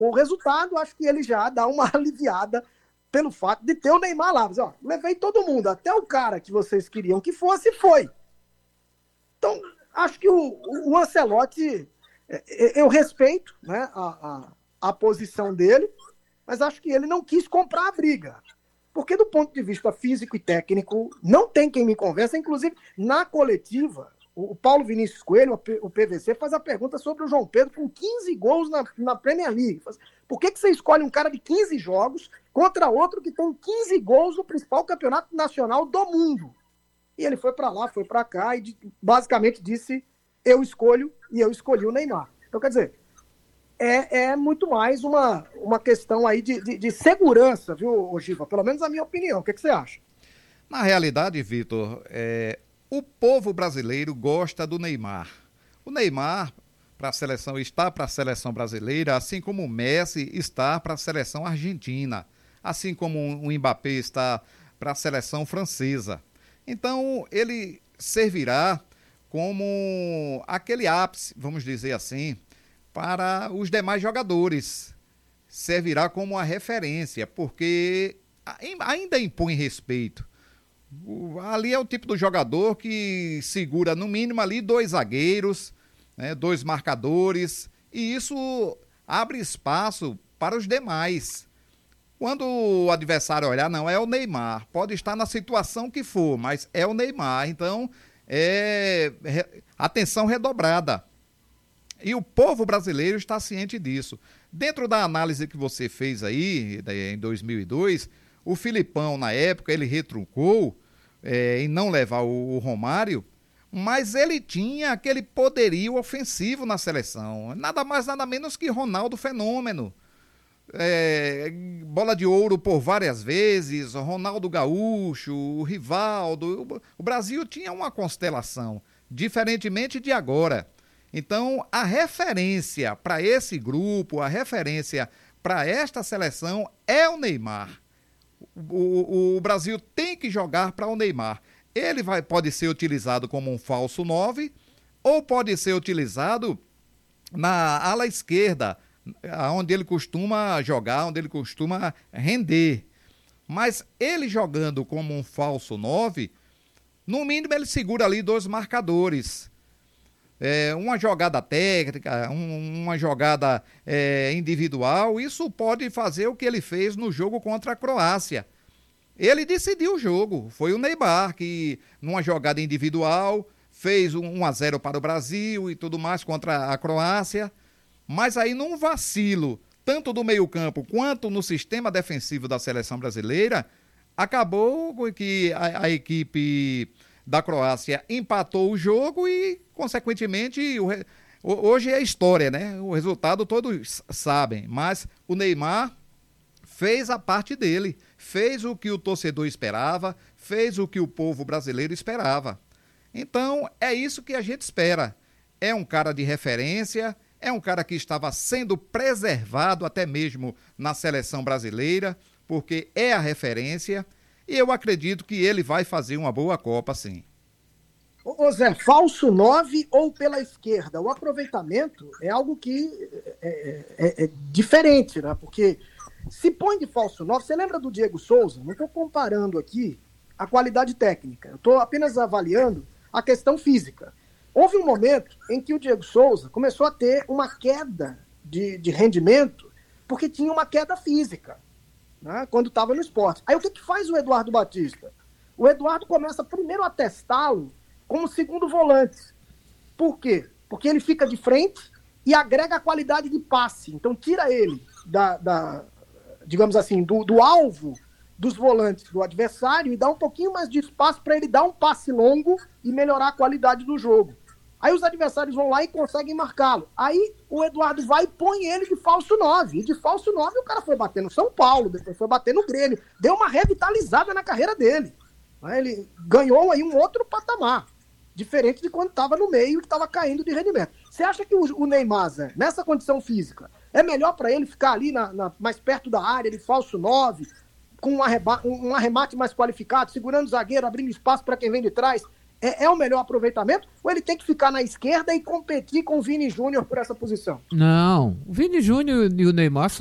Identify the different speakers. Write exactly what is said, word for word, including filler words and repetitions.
Speaker 1: com o resultado, acho que ele já dá uma aliviada pelo fato de ter o Neymar lá. Mas, ó, levei todo mundo, até o cara que vocês queriam que fosse, foi. Então, acho que o, o Ancelotti, eu respeito, né, a, a, a posição dele, mas acho que ele não quis comprar a briga. Porque do ponto de vista físico e técnico, não tem quem me convença. Inclusive, na coletiva, o Paulo Vinícius Coelho, o P V C, faz a pergunta sobre o João Pedro com quinze gols na, na Premier League. Por que, que você escolhe um cara de quinze jogos contra outro que tem quinze gols no principal campeonato nacional do mundo? E ele foi para lá, foi para cá e basicamente disse, eu escolho, e eu escolhi o Neymar. Então, quer dizer, é, é muito mais uma, uma questão aí de, de, de segurança, viu, Giva? Pelo menos a minha opinião. O que, que você acha?
Speaker 2: Na realidade, Vitor, é, o povo brasileiro gosta do Neymar. O Neymar, para a seleção, está para a seleção brasileira, assim como o Messi está para a seleção argentina, assim como o Mbappé está para a seleção francesa. Então, ele servirá como aquele ápice, vamos dizer assim, para os demais jogadores. Servirá como uma referência, porque ainda impõe respeito. Ali é o tipo do jogador que segura no mínimo ali dois zagueiros, né, dois marcadores, e isso abre espaço para os demais. Quando o adversário olhar, não, é o Neymar, pode estar na situação que for, mas é o Neymar, então é atenção redobrada. E o povo brasileiro está ciente disso. Dentro da análise que você fez aí, em dois mil e dois, o Filipão, na época, ele retrucou é, em não levar o, o Romário, mas ele tinha aquele poderio ofensivo na seleção. Nada mais, nada menos que Ronaldo Fenômeno. É, bola de ouro por várias vezes, Ronaldo Gaúcho, o Rivaldo. O Brasil tinha uma constelação, diferentemente de agora. Então, a referência para esse grupo, a referência para esta seleção é o Neymar. O, o, o Brasil tem que jogar para o Neymar. Ele vai, pode ser utilizado como um falso nove ou pode ser utilizado na ala esquerda, onde ele costuma jogar, onde ele costuma render. Mas ele jogando como um falso nove, no mínimo ele segura ali dois marcadores. É, uma jogada técnica, um, uma jogada é, individual, isso pode fazer o que ele fez no jogo contra a Croácia. Ele decidiu o jogo, foi o Neymar que, numa jogada individual, fez um 1 a zero para o Brasil e tudo mais contra a Croácia, mas aí num vacilo, tanto do meio-campo quanto no sistema defensivo da seleção brasileira, acabou que a, a equipe da Croácia empatou o jogo e, consequentemente, o, hoje é história, né? O resultado todos sabem, mas o Neymar fez a parte dele, fez o que o torcedor esperava, fez o que o povo brasileiro esperava. Então, é isso que a gente espera. É um cara de referência, é um cara que estava sendo preservado até mesmo na seleção brasileira, porque é a referência. E eu acredito que ele vai fazer uma boa Copa, sim.
Speaker 1: Ô Zé, falso nove ou pela esquerda? O aproveitamento é algo que é, é, é diferente, né? Porque se põe de falso nove, você lembra do Diego Souza? Não estou comparando aqui a qualidade técnica, eu estou apenas avaliando a questão física. Houve um momento em que o Diego Souza começou a ter uma queda de, de rendimento porque tinha uma queda física, né, quando estava no esporte. Aí o que, que faz o Eduardo Batista? O Eduardo começa primeiro a testá-lo como segundo volante. Por quê? Porque ele fica de frente e agrega a qualidade de passe. Então tira ele da, da digamos assim, do, do alvo dos volantes do adversário e dá um pouquinho mais de espaço para ele dar um passe longo e melhorar a qualidade do jogo. Aí os adversários vão lá e conseguem marcá-lo. Aí o Eduardo vai e põe ele de falso nove. E de falso nove o cara foi bater no São Paulo, depois foi bater no Grêmio. Deu uma revitalizada na carreira dele. Ele ganhou aí um outro patamar. Diferente de quando estava no meio e estava caindo de rendimento. Você acha que o Neymar, Zé, nessa condição física, é melhor para ele ficar ali na, na, mais perto da área, de falso nove, com um, arreba, um arremate mais qualificado, segurando o zagueiro, abrindo espaço para quem vem de trás? é, é o melhor aproveitamento? Ou ele tem que ficar na esquerda e competir com o Vini Júnior por essa posição?
Speaker 3: Não, o Vini Júnior e o Neymar